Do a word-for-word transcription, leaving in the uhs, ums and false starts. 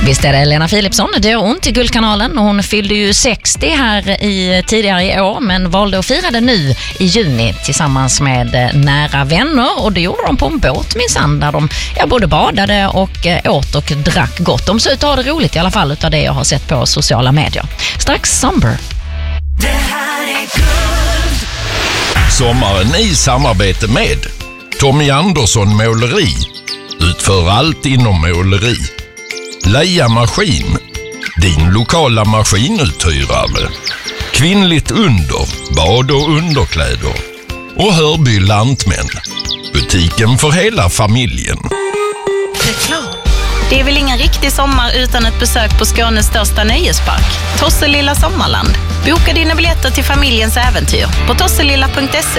Visst är det Lena Philipsson, det gör ont i Guldkanalen. Hon fyllde ju sextio här i, tidigare i år, men valde att fira det nu i juni tillsammans med nära vänner. Och det gjorde de på en båt minsann, där de ja, både badade och eh, åt och drack gott. De såg ut att ha det roligt i alla fall utav det jag har sett på sociala medier. Strax Somber. Det här är Guld. Sommaren i samarbete med Tommy Andersson Måleri. Utför allt inom måleri. Leia Maskin, din lokala maskinuthyrare. Kvinnligt under, bad och underkläder. Och Hörby Lantmän, butiken för hela familjen. Reklam. Det är väl ingen riktig sommar utan ett besök på Skånes största nöjespark, Tosselilla Sommarland. Boka dina biljetter till familjens äventyr på tosselilla punkt se.